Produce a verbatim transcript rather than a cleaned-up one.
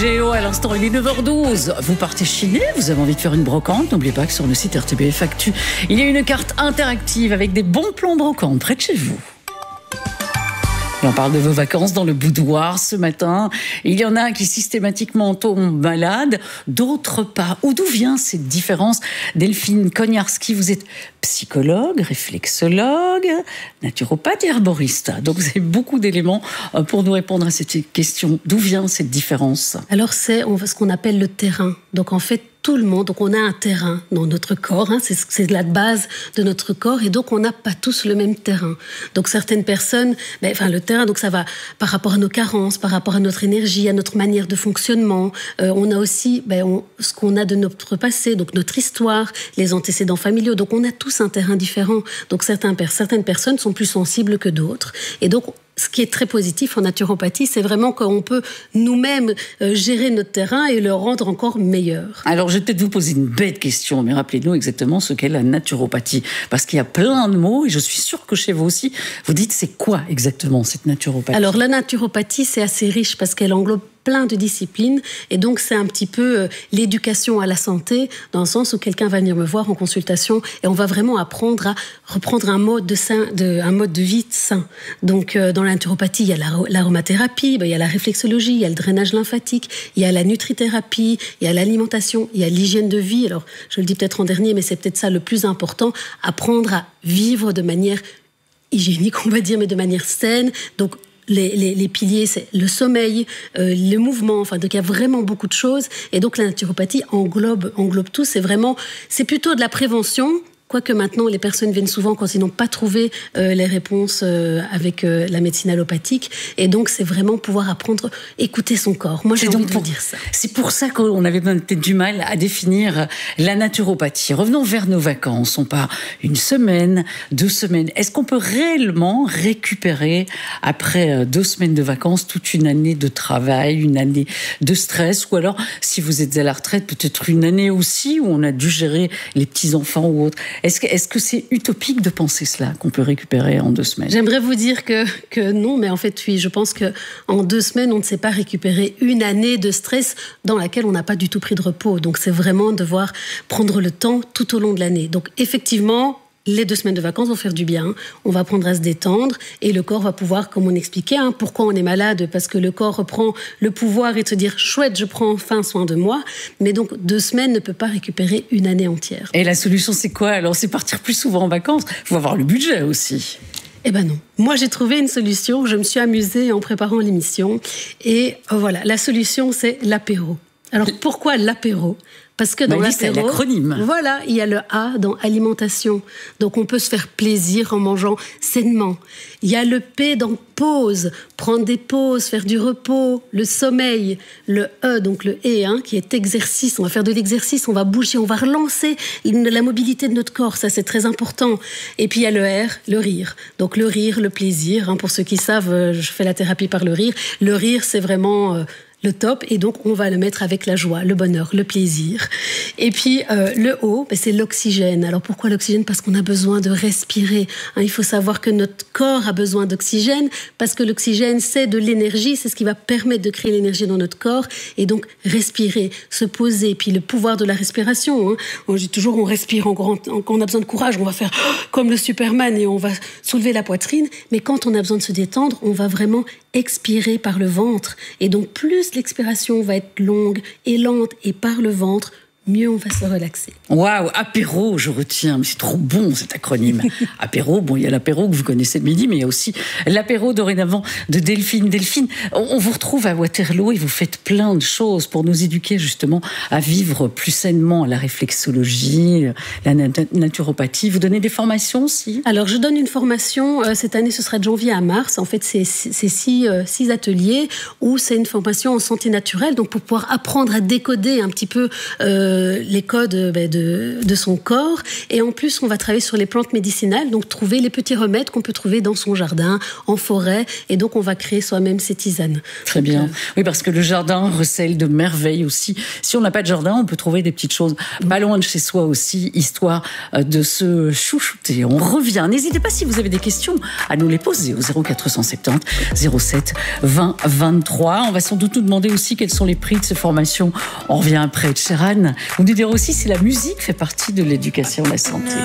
Géo, à l'instant, il est neuf heures douze. Vous partez chiner, vous avez envie de faire une brocante. N'oubliez pas que sur le site R T B F Actu, il y a une carte interactive avec des bons plans brocante près de chez vous. Et on parle de vos vacances dans le boudoir ce matin. Il y en a qui systématiquement tombent malades, d'autres pas. Ou d'où vient cette différence? Delphine Kognarski, vous êtes psychologue, réflexologue, naturopathe et herboriste. Donc vous avez beaucoup d'éléments pour nous répondre à cette question. D'où vient cette différence? Alors c'est ce qu'on appelle le terrain. Donc en fait, tout le monde, donc on a un terrain dans notre corps, hein, c'est, c'est la base de notre corps, et donc on n'a pas tous le même terrain. Donc certaines personnes, ben, enfin le terrain, donc ça va par rapport à nos carences, par rapport à notre énergie, à notre manière de fonctionnement. Euh, on a aussi ben, on, ce qu'on a de notre passé, donc notre histoire, les antécédents familiaux. Donc on a tous un terrain différent. Donc certains, certaines personnes sont plus sensibles que d'autres, et donc ce qui est très positif en naturopathie, c'est vraiment qu'on peut nous-mêmes euh, gérer notre terrain et le rendre encore meilleur. Alors, je vais peut-être vous poser une bête question, mais rappelez-nous exactement ce qu'est la naturopathie. Parce qu'il y a plein de mots, et je suis sûre que chez vous aussi, vous dites c'est quoi exactement cette naturopathie? Alors, la naturopathie, c'est assez riche parce qu'elle englobe plein de disciplines, et donc c'est un petit peu euh, l'éducation à la santé, dans le sens où quelqu'un va venir me voir en consultation et on va vraiment apprendre à reprendre un mode de, sain, de, un mode de vie sain. Donc euh, dans la naturopathie, il y a l'aromathérapie, ben, il y a la réflexologie, il y a le drainage lymphatique, il y a la nutrithérapie, il y a l'alimentation, il y a l'hygiène de vie. Alors je le dis peut-être en dernier, mais c'est peut-être ça le plus important, apprendre à vivre de manière hygiénique, on va dire, mais de manière saine. Donc Les, les, les piliers, c'est le sommeil, euh, le mouvement, enfin, donc il y a vraiment beaucoup de choses. Et donc la naturopathie englobe, englobe tout. C'est vraiment, c'est plutôt de la prévention. Quoique maintenant, les personnes viennent souvent quand ils n'ont pas trouvé euh, les réponses euh, avec euh, la médecine allopathique. Et donc, c'est vraiment pouvoir apprendre, écouter son corps. Moi, j'ai envie de vous dire ça. C'est pour ça qu'on avait peut-être du mal à définir la naturopathie. Revenons vers nos vacances. On part une semaine, deux semaines. Est-ce qu'on peut réellement récupérer, après deux semaines de vacances, toute une année de travail, une année de stress? Ou alors, si vous êtes à la retraite, peut-être une année aussi où on a dû gérer les petits-enfants ou autres. Est-ce que, est-ce que c'est utopique de penser cela, qu'on peut récupérer en deux semaines? J'aimerais vous dire que, que non, mais en fait, oui, je pense qu'en deux semaines, on ne sait pas récupérer une année de stress dans laquelle on n'a pas du tout pris de repos. Donc, c'est vraiment devoir prendre le temps tout au long de l'année. Donc, effectivement, les deux semaines de vacances vont faire du bien, on va apprendre à se détendre et le corps va pouvoir, comme on expliquait, hein, pourquoi on est malade, parce que le corps reprend le pouvoir et te dire chouette, je prends enfin soin de moi, mais donc deux semaines ne peut pas récupérer une année entière. Et la solution c'est quoi alors? C'est partir plus souvent en vacances? Il faut avoir le budget aussi. Eh ben non. Moi, j'ai trouvé une solution, je me suis amusée en préparant l'émission et euh, voilà, la solution c'est l'apéro. Alors pourquoi l'apéro? Parce que dans bah, l'apéro, c'est l'acronyme. Voilà, il y a le A dans alimentation. Donc on peut se faire plaisir en mangeant sainement. Il y a le P dans pause, prendre des pauses, faire du repos, le sommeil. Le E, donc le E, hein, qui est exercice. On va faire de l'exercice, on va bouger, on va relancer la mobilité de notre corps. Ça, c'est très important. Et puis il y a le R, le rire. Donc le rire, le plaisir. Hein, pour ceux qui savent, je fais la thérapie par le rire. Le rire, c'est vraiment Euh, le top, et donc on va le mettre avec la joie, le bonheur, le plaisir. Et puis euh, le O, ben, c'est l'oxygène. Alors pourquoi l'oxygène? Parce qu'on a besoin de respirer. Hein, il faut savoir que notre corps a besoin d'oxygène, parce que l'oxygène, c'est de l'énergie, c'est ce qui va permettre de créer l'énergie dans notre corps. Et donc respirer, se poser, puis le pouvoir de la respiration. Hein. On dit toujours on respire, en grand, quand on a besoin de courage, on va faire comme le Superman et on va soulever la poitrine. Mais quand on a besoin de se détendre, on va vraiment expirer par le ventre. Et donc plus l'expiration va être longue et lente et par le ventre, mieux on va se relaxer. Waouh, apéro, je retiens, mais c'est trop bon cet acronyme. Apéro, bon, il y a l'apéro que vous connaissez le midi, mais il y a aussi l'apéro dorénavant de Delphine. Delphine, on vous retrouve à Waterloo et vous faites plein de choses pour nous éduquer justement à vivre plus sainement, la réflexologie, la naturopathie. Vous donnez des formations aussi? Alors, je donne une formation, euh, cette année ce sera de janvier à mars. En fait, c'est, c'est six, euh, six ateliers où c'est une formation en santé naturelle, donc pour pouvoir apprendre à décoder un petit peu euh, euh, les codes ben, de, de son corps. Et en plus, on va travailler sur les plantes médicinales, donc trouver les petits remèdes qu'on peut trouver dans son jardin, en forêt. Et donc, on va créer soi-même ces tisanes. Très bien. Oui, parce que le jardin recèle de merveilles aussi. Si on n'a pas de jardin, on peut trouver des petites choses pas loin de chez soi aussi, histoire de se chouchouter. On revient. N'hésitez pas, si vous avez des questions, à nous les poser au zéro quatre cent soixante-dix zéro sept vingt vingt-trois. On va sans doute nous demander aussi quels sont les prix de ces formations. On revient après. Sheran, vous nous direz aussi si la musique fait partie de l'éducation à la santé.